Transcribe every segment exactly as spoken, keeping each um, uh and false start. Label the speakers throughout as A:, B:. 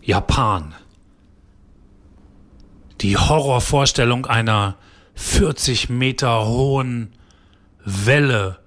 A: Japan. Die Horrorvorstellung einer vierzig Meter hohen Welle,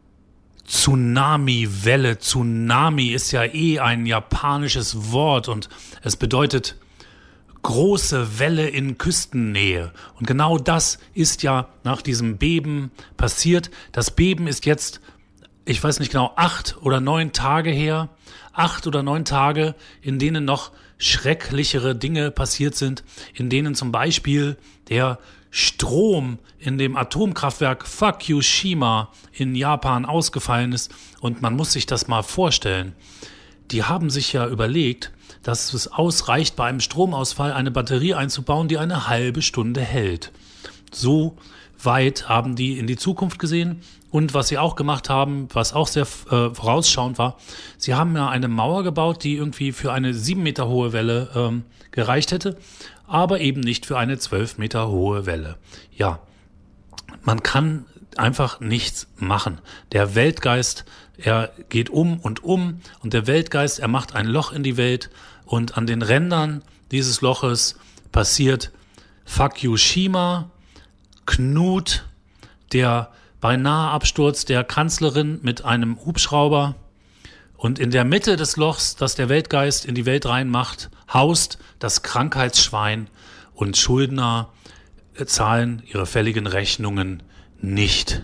A: Tsunami-Welle. Tsunami ist ja eh ein japanisches Wort und es bedeutet große Welle in Küstennähe. Und genau das ist ja nach diesem Beben passiert. Das Beben ist jetzt, ich weiß nicht genau, acht oder neun Tage her. Acht oder neun Tage, in denen noch schrecklichere Dinge passiert sind, in denen zum Beispiel der Strom in dem Atomkraftwerk Fukushima in Japan ausgefallen ist. Und man muss sich das mal vorstellen. Die haben sich ja überlegt, dass es ausreicht, bei einem Stromausfall eine Batterie einzubauen, die eine halbe Stunde hält. So weit haben die in die Zukunft gesehen. Und was sie auch gemacht haben, was auch sehr äh, vorausschauend war, sie haben ja eine Mauer gebaut, die irgendwie für eine sieben Meter hohe Welle ähm, gereicht hätte, aber eben nicht für eine zwölf Meter hohe Welle. Ja, man kann einfach nichts machen. Der Weltgeist, er geht um und um und der Weltgeist, er macht ein Loch in die Welt und an den Rändern dieses Loches passiert Fukushima, Knut, der beinahe Absturz der Kanzlerin mit einem Hubschrauber und in der Mitte des Lochs, das der Weltgeist in die Welt reinmacht, haust das Krankheitsschwein und Schuldner zahlen ihre fälligen Rechnungen nicht.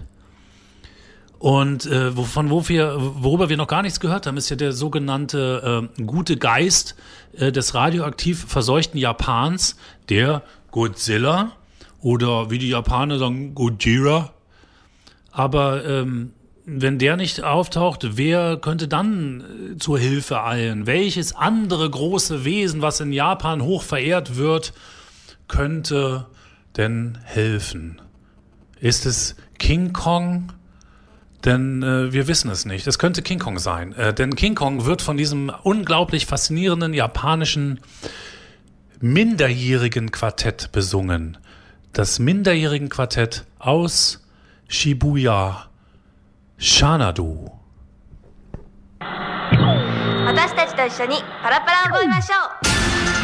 A: Und äh, von wo wir, worüber wir noch gar nichts gehört haben, ist ja der sogenannte äh, gute Geist äh, des radioaktiv verseuchten Japans, der Godzilla oder wie die Japaner sagen, Gojira. Aber ähm, wenn der nicht auftaucht, wer könnte dann äh, zur Hilfe eilen? Welches andere große Wesen, was in Japan hoch verehrt wird, könnte denn helfen? Ist es King Kong? Denn äh, wir wissen es nicht. Es könnte King Kong sein. Äh, denn King Kong wird von diesem unglaublich faszinierenden japanischen minderjährigen Quartett besungen. Das minderjährigen Quartett aus Shibuya, Xanadu.
B: 私たちと一緒にパラパラを覚えましょう。